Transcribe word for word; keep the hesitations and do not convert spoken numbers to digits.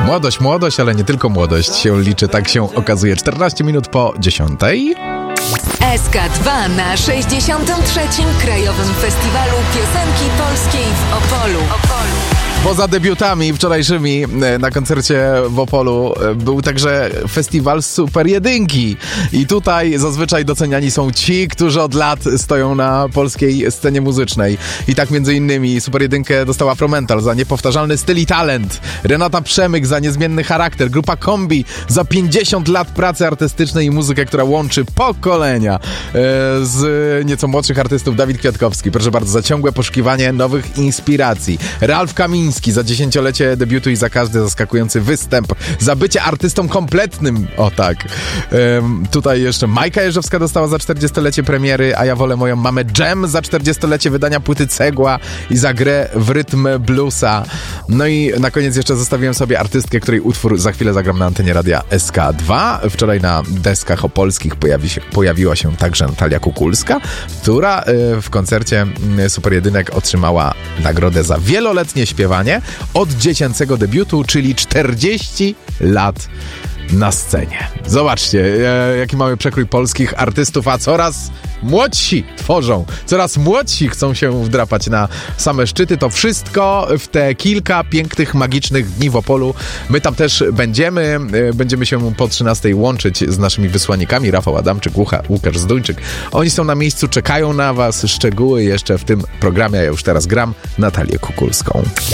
Młodość, młodość, ale nie tylko młodość się liczy, tak się okazuje. czternaście minut po dziesiątej. S K dwa na sześćdziesiątym trzecim Krajowym Festiwalu Piosenki Polskiej w Opolu. Opolu. Poza debiutami wczorajszymi na koncercie w Opolu był także festiwal Super Jedynki. I tutaj zazwyczaj doceniani są ci, którzy od lat stoją na polskiej scenie muzycznej. I tak między innymi Super Jedynkę dostała Afromental za niepowtarzalny styl i talent, Renata Przemyk za niezmienny charakter, grupa Kombi za pięćdziesiąt lat pracy artystycznej i muzykę, która łączy pokolenia. Z nieco młodszych artystów Dawid Kwiatkowski, proszę bardzo, za ciągłe poszukiwanie nowych inspiracji. Ralf Kamiński za dziesięciolecie debiutu i za każdy zaskakujący występ, za bycie artystą kompletnym, o tak. Ym, tutaj jeszcze Majka Jeżowska dostała za czterdziestolecie premiery, a ja wolę moją mamę Dżem za czterdziestolecie wydania płyty Cegła i za grę w rytm bluesa. No i na koniec jeszcze zostawiłem sobie artystkę, której utwór za chwilę zagram na antenie radia S K dwa. Wczoraj na deskach opolskich pojawi się, pojawiła się także Natalia Kukulska, która y, w koncercie y, Super Jedynek otrzymała nagrodę za wieloletnie śpiewanie od dziecięcego debiutu, czyli czterdzieści lat na scenie. Zobaczcie, e, jaki mamy przekrój polskich artystów, a coraz młodsi tworzą, coraz młodsi chcą się wdrapać na same szczyty. To wszystko w te kilka pięknych, magicznych dni w Opolu. My tam też będziemy, e, będziemy się po trzynastej łączyć z naszymi wysłannikami, Rafał Adamczyk, Łucha, Łukasz Zduńczyk. Oni są na miejscu, czekają na was. Szczegóły jeszcze w tym programie, ja już teraz gram, Natalię Kukulską.